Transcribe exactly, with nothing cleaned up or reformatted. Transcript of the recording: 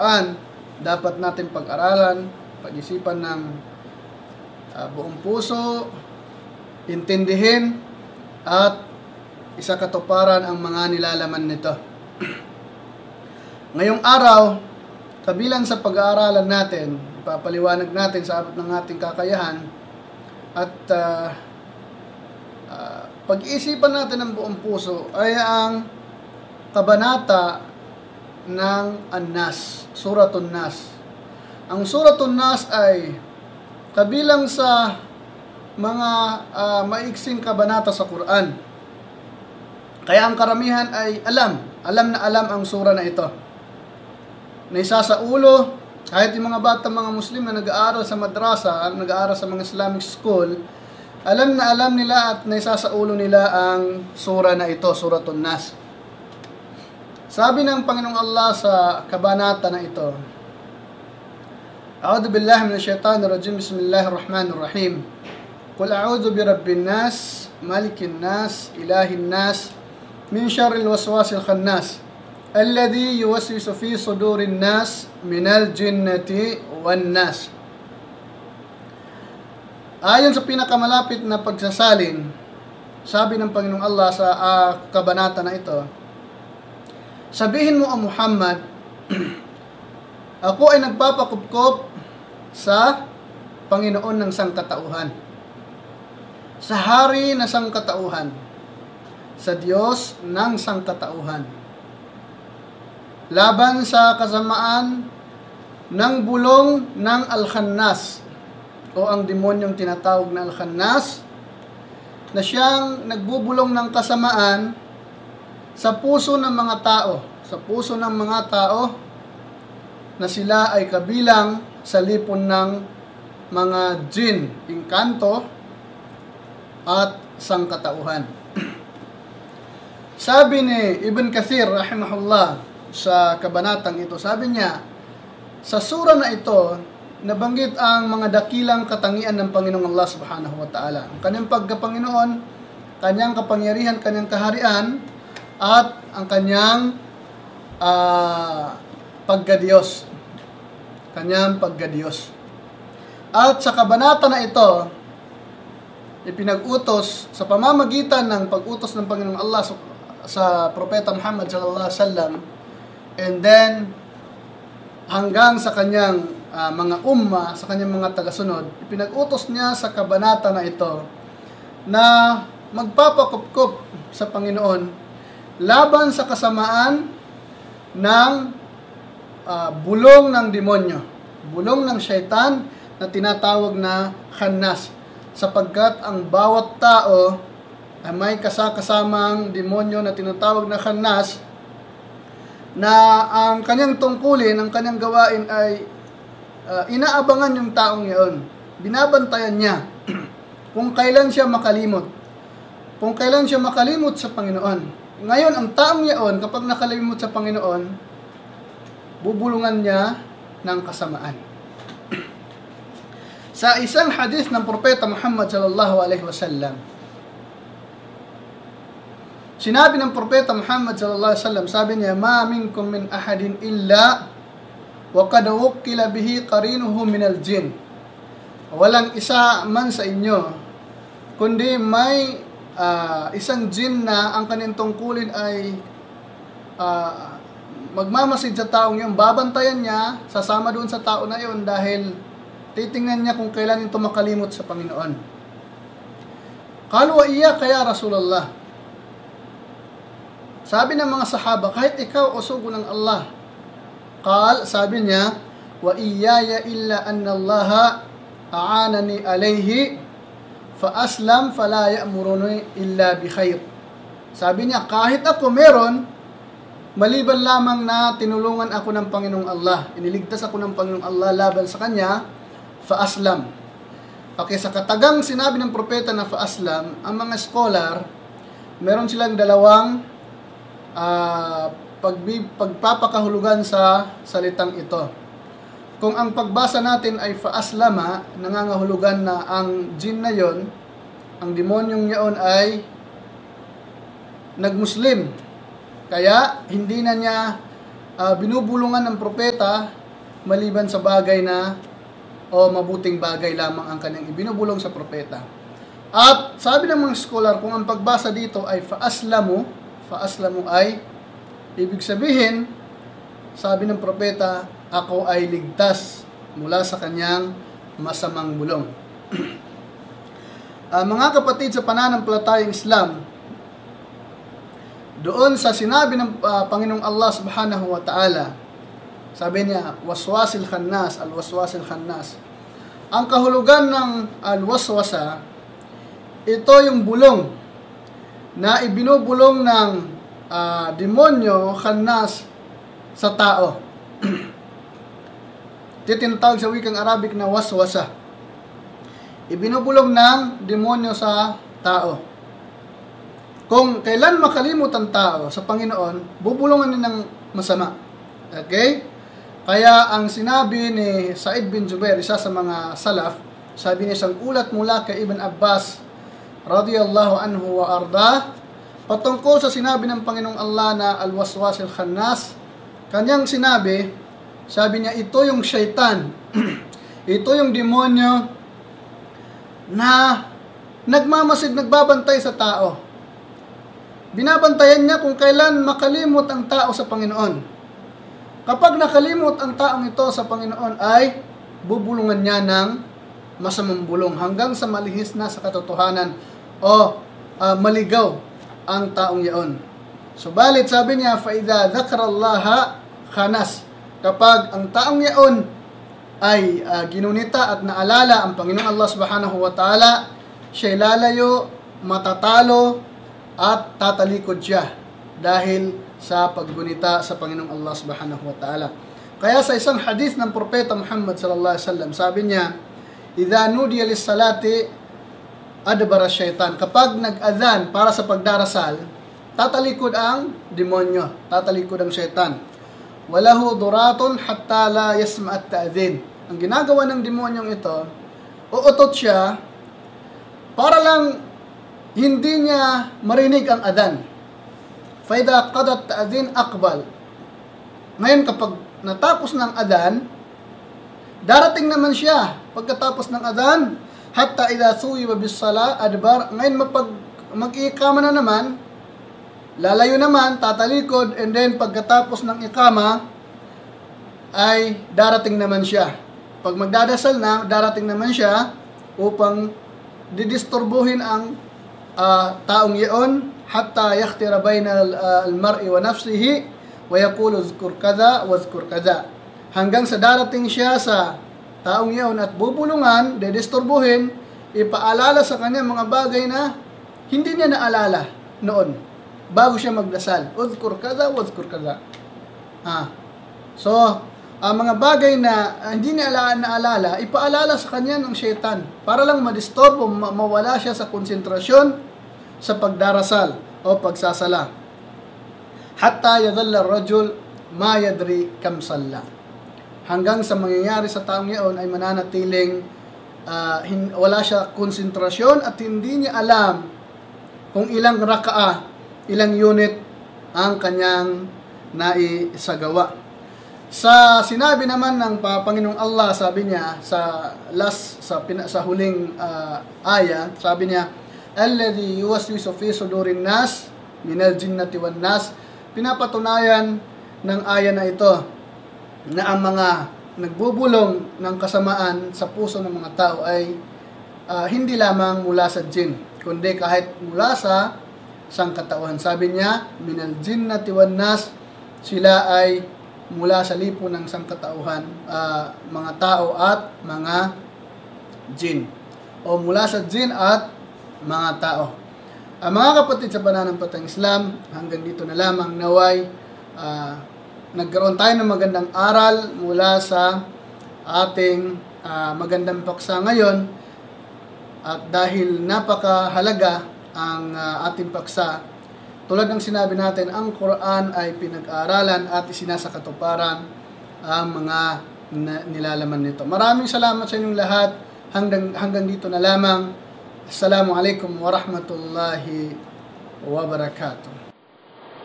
Quran, dapat natin pag-aralan, pag-isipan ng uh, buong puso, intindihin, at isakatuparan ang mga nilalaman nito. Ngayong araw, kabilang sa pag-aaralan natin, ipapaliwanag natin sa abot ng ating kakayahan at uh, uh, pag-iisipan natin ng buong puso ay ang kabanata ng An-Nas, Suratun Nas. Ang Suratun Nas ay kabilang sa mga uh, maiksing kabanata sa Quran. Kaya ang karamihan ay alam, alam na alam ang sura na ito. Naisa sa ulo, kahit yung mga bata, mga Muslim na nag-aaral sa madrasa, nag-aaral sa mga Islamic school, alam na alam nila at naisa sa ulo nila ang sura na ito, Suratun Nas. Sabi ng Panginoong Allah sa kabanata na ito, A'udhu billahi minash shaitanir rajim, bismillahir rahmanir rahim. Qul a'udhu birabbin nas, malikin nas, ilahin nas, min syarril waswasil khannas, alladhi yuwaswisu fi sudurin nas minal jinnati wan nas. Ayon sa pinakamalapit na pagsasalin, sabi ng Panginoong Allah sa uh, kabanata na ito, sabihin mo, O Muhammad, ako ay nagpapakupkop sa Panginoon ng sangkatauhan, sa hari na sangkatauhan, sa Diyos ng sangkatauhan, laban sa kasamaan ng bulong ng Al-Khannas, o ang demonyong tinatawag na Al-Khannas, na siyang nagbubulong ng kasamaan sa puso ng mga tao, sa puso ng mga tao na sila ay kabilang sa lipon ng mga jin, inkanto, at sangkatauhan. Sabi ni Ibn Kathir, rahimahullah, sa kabanatang ito, sabi niya, sa sura na ito, nabanggit ang mga dakilang katangian ng Panginoong Allah subhanahu wa ta'ala. Ang kanyang pagkapanginoon, kanyang kapangyarihan, kanyang kaharian, at ang kanyang uh, pagkadiyos. Kanyang pagkadiyos. At sa kabanata na ito, ipinag-utos sa pamamagitan ng pag-utos ng Panginoong Allah sa, sa Propeta Muhammad sallallahu alaihi wasallam, and then hanggang sa kanyang uh, mga umma, sa kanyang mga tagasunod, ipinag-utos niya sa kabanata na ito na magpapakupkup sa Panginoon laban sa kasamaan ng uh, bulong ng demonyo, bulong ng syaitan na tinatawag na khannas, sapagkat ang bawat tao ay may kasakasamang demonyo na tinatawag na khannas, na ang kanyang tungkulin, ang kanyang gawain ay uh, inaabangan yung taong iyon. Binabantayan niya kung kailan siya makalimot. Kung kailan siya makalimot sa Panginoon. Ngayon, ang taong iyon, kapag nakalimot sa Panginoon, bubulungan niya ng kasamaan. Sa isang hadith ng Propeta Muhammad sallallahu alaihi wasallam, sinabi ng Propeta Muhammad sallallahu alaihi wasallam, sabi niya, "Ma minkum min ahadin illa wa qad wukkila bihi qarinuhu minal jin." Walang isa man sa inyo kundi may uh, isang jin na ang kanyang tungkulin ay uh, magmamasid sa taong yun, babantayan niya, sasama doon sa tao na yun dahil titingnan niya kung kailan ito makalimot sa Panginoon. Qalu wa iyyaka ya Rasulullah. Sabi ng mga sahaba, kahit ikaw o sugo ng Allah. Qal, sabi niya, wa iyaya illa anna Allaha a'anani alayhi fa aslam fala ya'muruni illa bi khair. Sabi niya, kahit ako meron, maliban lamang na tinulungan ako ng Panginoong Allah, iniligtas ako ng Panginoong Allah laban sa kanya, fa aslam. Okay, sa katagang sinabi ng propeta na fa aslam, ang mga scholar, meron silang dalawang uh, pagbi, pagpapakahulugan sa salitang ito. Kung ang pagbasa natin ay fa aslama, nangangahulugan na ang jin na yon, ang demonyong yaon ay nagmuslim. Kaya hindi na niya uh, binubulungan ng propeta maliban sa bagay na o mabuting bagay lamang ang kanyang ibinubulong sa propeta. At sabi ng mga scholar, kung ang pagbasa dito ay faaslamu, faaslamu ay ibig sabihin, sabi ng propeta, ako ay ligtas mula sa kanyang masamang bulong. uh, mga kapatid sa pananampalatayang Islam, doon sa sinabi ng uh, Panginoong Allah subhanahu wa ta'ala, sabi niya, waswasil khannas, al-waswasil khannas. Ang kahulugan ng al-waswasa, ito yung bulong na ibinubulong ng uh, demonyo, khannas, sa tao. Ito tinatawag sa wikang Arabic na waswasa. Ibinubulong ng demonyo sa tao. Kung kailan makalimot ang tao sa Panginoon, bubulungan niya ng masama. Okay? Kaya ang sinabi ni Sa'id bin Jubair, isa sa mga salaf, sabi niya isang ulat mula kay Ibn Abbas radiyallahu anhu wa arda, patungkol sa sinabi ng Panginoong Allah na al-waswasil khannas, kanyang sinabi, sabi niya, ito yung syaitan, ito yung demonyo na nagmamasid, nagbabantay sa tao. Binabantayan niya kung kailan makalimot ang tao sa Panginoon. Kapag nakalimot ang taong ito sa Panginoon ay bubulungan niya ng masamang bulong hanggang sa malihis na sa katotohanan o uh, maligaw ang taong iyon. Subalit sabi niya, فَإِذَا ذَكْرَ اللَّهَ خَنَسْ, kapag ang taong iyon ay uh, ginunita at naalala ang Panginoong Allah subhanahu wa ta'ala, siya'y lalayo, matatalo at tatalikod siya dahil sa paggunita sa Panginoong Allah subhanahu wa ta'ala. Kaya sa isang hadith ng propeta Muhammad sallallahu alaihi wasallam, sabi niya, idha nudiya lis-salati adbara syaitan. Kapag nag-adhan para sa pagdarasal, tatalikod ang demonyo, tatalikod ang syaitan. Walahu duratun hatta la yasma' at-ta'dhin. Ang ginagawa ng demonyong ito, uutot siya para lang hindi niya marinig ang adhan. Faida qadat ta'dhin aqbal. Ngayon kapag natapos ng adhan, darating naman siya pagkatapos ng adhan, hatta idha suwiba bis sala adbar. Ngayon mapag mag-iikama na naman, lalayo naman, tatalikod, and then pagkatapos ng ikama ay darating naman siya. Pag magdadasal na, darating naman siya upang didisturbuhin ang uh, taong iyon, hatta yakhtira bayna al-mar'i wa nafsihi wa yaqulu uzkur kaza wa uzkur kaza, hanggang sa darating siya sa taong iyon at bubulungan, dedisturbuhin, ipaalala sa kanya mga bagay na hindi niya naalala noon bago siya magdasal. Uzkur kaza wa uzkur kaza. Ah. So, ang mga bagay na uh, hindi niya naalala, ipaalala sa kanya ng syaitan para lang ma-disturb o ma- mawala siya sa konsentrasyon sa pagdarasal o pagsasala. Hatta yadhalla ar-rajul ma yadri kam salla. Hanggang sa mangyayari sa taong iyon ay mananatiling uh, hin- wala siya konsentrasyon at hindi niya alam kung ilang raka'a, ilang unit ang kanyang naisagawa. Sa sinabi naman ng Panginoong Allah, sabi niya sa last sa pina, sa huling uh, aya, sabi niya, alladhi yuwaswisu fi sudurin nas minal jinnati wan nas. Pinapatunayan ng aya na ito na ang mga nagbubulong ng kasamaan sa puso ng mga tao ay uh, hindi lamang mula sa jinn, kundi kahit mula sa sangkatauhan. Sabi niya, minal jinnati wan nas, sila ay mula sa lipo ng sangkatauhan, uh, mga tao at mga jinn, o mula sa jinn at mga tao. Uh, mga kapatid sa pananampalatayang Islam, hanggang dito na lamang. Naway uh, nagkaroon tayo ng magandang aral mula sa ating uh, magandang paksa ngayon, at dahil napakahalaga ang uh, ating paksa, tulad ng sinabi natin, ang Quran ay pinag-aaralan at isinasakatuparan ang mga nilalaman nito. Maraming salamat sa inyong lahat. Hanggang, hanggang dito na lamang. Assalamualaikum warahmatullahi wabarakatuh.